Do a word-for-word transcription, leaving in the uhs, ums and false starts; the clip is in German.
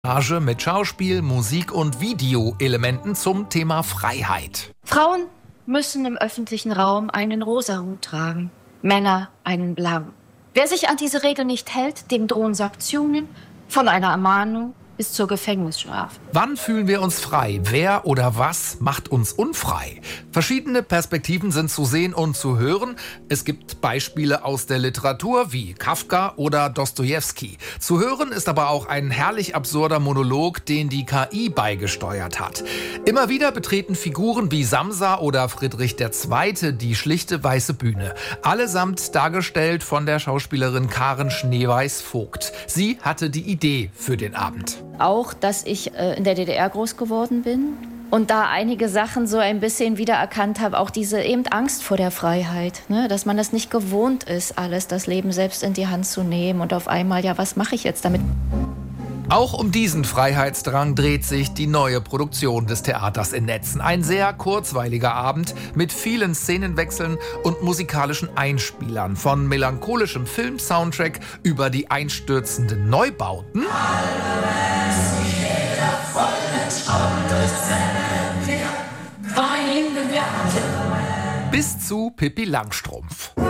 Mit Schauspiel, Musik und Videoelementen zum Thema Freiheit. Frauen müssen im öffentlichen Raum einen rosa Hut tragen, Männer einen blauen. Wer sich an diese Regel nicht hält, dem drohen Sanktionen von einer Ermahnung bis zur Gefängnisstrafe. Wann fühlen wir uns frei? Wer oder was macht uns unfrei? Verschiedene Perspektiven sind zu sehen und zu hören. Es gibt Beispiele aus der Literatur wie Kafka oder Dostojewski. Zu hören ist aber auch ein herrlich absurder Monolog, den die K I beigesteuert hat. Immer wieder betreten Figuren wie Samsa oder Friedrich der Zweite die schlichte weiße Bühne. Allesamt dargestellt von der Schauspielerin Karen Schneeweiß-Vogt. Sie hatte die Idee für den Abend. Auch, dass ich äh, in der D D R groß geworden bin und da einige Sachen so ein bisschen wiedererkannt habe, auch diese eben Angst vor der Freiheit, ne? Dass man das nicht gewohnt ist, alles, das Leben selbst in die Hand zu nehmen und auf einmal, ja, was mache ich jetzt damit? Auch um diesen Freiheitsdrang dreht sich die neue Produktion des Theaters in Netzen. Ein sehr kurzweiliger Abend mit vielen Szenenwechseln und musikalischen Einspielern. Von melancholischem Film-Soundtrack über die einstürzenden Neubauten bis zu Pippi Langstrumpf.